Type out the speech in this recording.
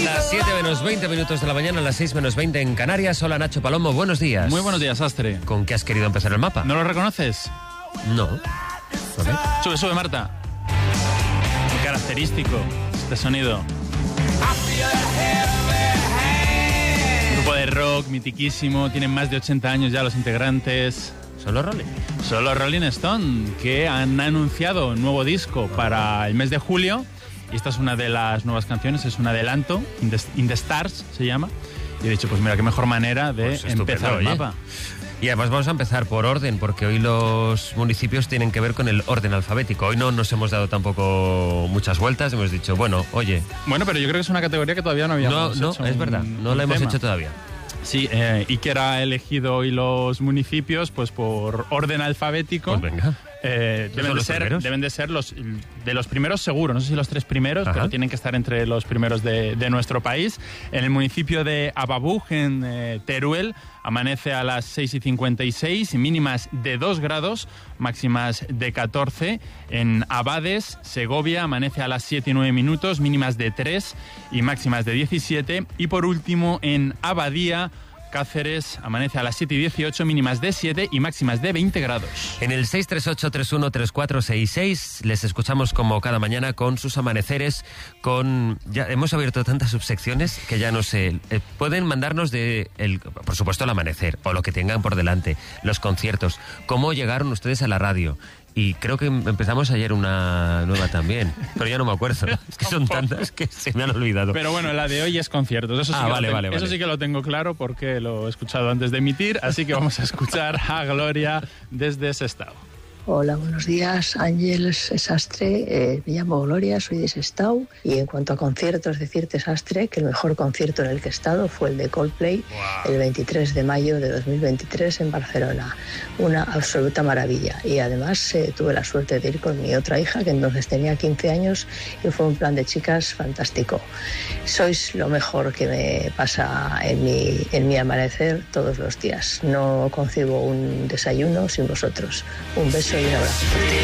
Las 7 menos 20 minutos de la mañana, las 6 menos 20 en Canarias. Hola, Nacho Palomo, buenos días. Muy buenos días, Astre. ¿Con qué has querido empezar el mapa? ¿No lo reconoces? No. Sube, Marta. Muy característico este sonido. Grupo de rock mitiquísimo, tienen más de 80 años ya los integrantes. ¿Son los Rolling? Son los Rolling Stone, que han anunciado un nuevo disco para el mes de julio. Y esta es una de las nuevas canciones, es un adelanto, In the Stars se llama. Y he dicho, pues mira, qué mejor manera de empezar el mapa. Y además vamos a empezar por orden, porque hoy los municipios tienen que ver con el orden alfabético. Hoy no nos hemos dado tampoco muchas vueltas, hemos dicho, bueno, oye... Bueno, pero yo creo que es una categoría que todavía no habíamos hecho. No, es verdad, no la hemos hecho todavía. Sí, Iker ha elegido hoy los municipios pues por orden alfabético. Pues venga. Deben de ser los de los primeros seguro, no sé si los 3 primeros, pero tienen que estar entre los primeros de nuestro país. En el municipio de Ababuj, en Teruel, amanece a las 6:56, mínimas de 2 grados, máximas de 14. En Abades, Segovia, amanece a las 7:09 minutos, mínimas de 3 y máximas de 17. Y por último, en Abadía, Cáceres, amanece a las 7:18, mínimas de 7 y máximas de 20 grados. En el 638-313466 les escuchamos como cada mañana con sus amaneceres, ya hemos abierto tantas subsecciones que ya no sé. Pueden mandarnos por supuesto, el amanecer o lo que tengan por delante, los conciertos, cómo llegaron ustedes a la radio. Y creo que empezamos ayer una nueva también, pero ya no me acuerdo. Es que son tantas que se me han olvidado. Pero bueno, la de hoy es conciertos. Eso sí, eso sí que lo tengo claro porque lo he escuchado antes de emitir, así que vamos a escuchar a Gloria desde Sestao. Hola, buenos días, Ángeles Sastre, me llamo Gloria, soy de Sestao y en cuanto a conciertos, decirte, Sastre, que el mejor concierto en el que he estado fue el de Coldplay, el 23 de mayo de 2023 en Barcelona, una absoluta maravilla y además tuve la suerte de ir con mi otra hija que entonces tenía 15 años y fue un plan de chicas fantástico. Sois lo mejor que me pasa en mi amanecer todos los días, no concibo un desayuno sin vosotros. Un beso y un abrazo.